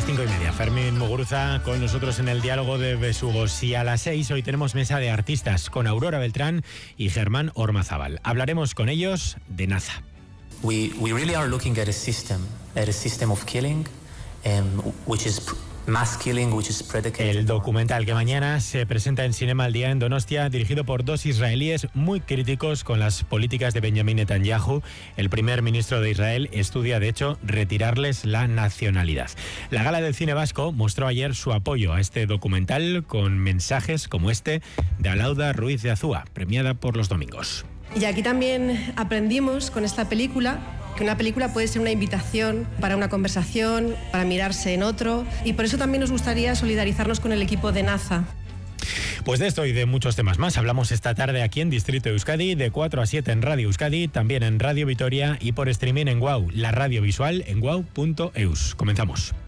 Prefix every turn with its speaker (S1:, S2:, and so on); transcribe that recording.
S1: 5:30. Fermín Muguruza con nosotros en el diálogo de Besugos. Y a las 6 hoy tenemos mesa de artistas con Aurora Beltrán y Germán Ormazábal. Hablaremos con ellos de NASA.
S2: We really are looking at a system of killing, which is mass killing, which is predicated.
S1: El documental que mañana se presenta en Cinema al Día en Donostia, dirigido por dos israelíes muy críticos con las políticas de Benjamin Netanyahu. El primer ministro de Israel estudia, de hecho, retirarles la nacionalidad. La Gala del Cine Vasco mostró ayer su apoyo a este documental con mensajes como este de Alauda Ruiz de Azúa, premiada por Los Domingos.
S3: Y aquí también aprendimos con esta película que una película puede ser una invitación para una conversación, para mirarse en otro, y por eso también nos gustaría solidarizarnos con el equipo de NASA.
S1: Pues de esto y de muchos temas más hablamos esta tarde aquí en Distrito Euskadi, de 4 a 7 en Radio Euskadi, también en Radio Vitoria y por streaming en WOW, la radio visual en wow.eus. Comenzamos.